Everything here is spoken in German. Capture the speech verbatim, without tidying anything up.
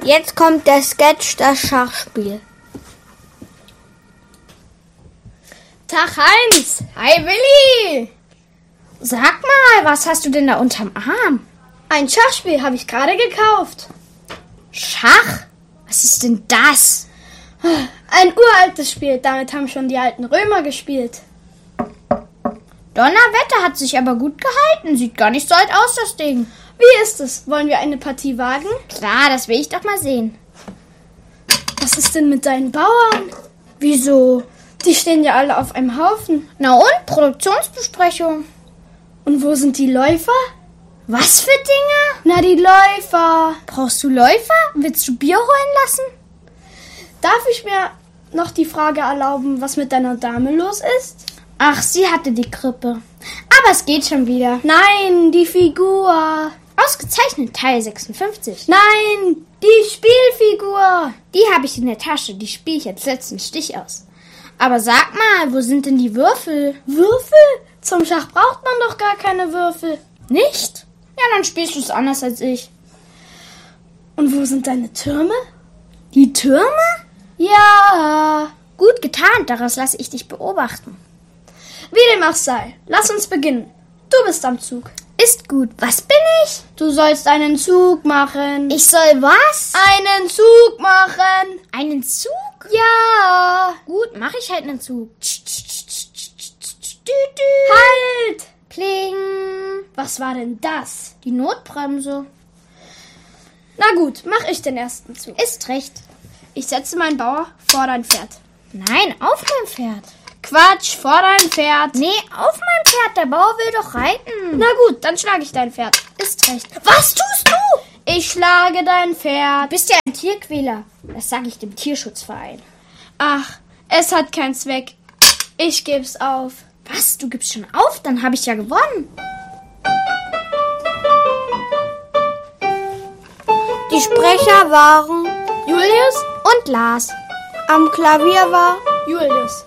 Jetzt kommt der Sketch, das Schachspiel. Tag Heinz. Hi Willi. Sag mal, was hast du denn da unterm Arm? Ein Schachspiel habe ich gerade gekauft. Schach? Was ist denn das? Ein uraltes Spiel, damit haben schon die alten Römer gespielt. Donnerwetter, hat sich aber gut gehalten. Sieht gar nicht so alt aus, das Ding. Wie ist es? Wollen wir eine Partie wagen? Klar, das will ich doch mal sehen. Was ist denn mit deinen Bauern? Wieso? Die stehen ja alle auf einem Haufen. Na und? Produktionsbesprechung. Und wo sind die Läufer? Was für Dinge? Na, die Läufer. Brauchst du Läufer? Willst du Bier holen lassen? Darf ich mir noch die Frage erlauben, was mit deiner Dame los ist? Ach, sie hatte die Grippe. Aber es geht schon wieder. Nein, die Figur. Ausgezeichnet, Teil sechsundfünfzig. Nein, die Spielfigur. Die habe ich in der Tasche. Die spiele ich jetzt letzten Stich aus. Aber sag mal, wo sind denn die Würfel? Würfel? Zum Schach braucht man doch gar keine Würfel. Nicht? Ja, dann spielst du es anders als ich. Und wo sind deine Türme? Die Türme? Ja. Gut getan, daraus lasse ich dich beobachten. Wie dem auch sei, lass uns beginnen. Du bist am Zug. Ist gut. Was bin ich? Du sollst einen Zug machen. Ich soll was? Einen Zug machen. Einen Zug? Ja. Gut, mache ich halt einen Zug. Halt! Pling. Was war denn das? Die Notbremse. Na gut, mach ich den ersten Zug. Ist recht. Ich setze meinen Bauer vor dein Pferd. Nein, auf mein Pferd. Quatsch, vor dein Pferd. Nee, auf mein Pferd. Der Bauer will doch reiten. Na gut, dann schlage ich dein Pferd. Ist recht. Was tust du? Ich schlage dein Pferd. Du bist ja ein Tierquäler. Das sage ich dem Tierschutzverein. Ach, es hat keinen Zweck. Ich geb's auf. Was? Du gibst schon auf? Dann habe ich ja gewonnen. Die Sprecher waren Julius und Lars. Am Klavier war Julius.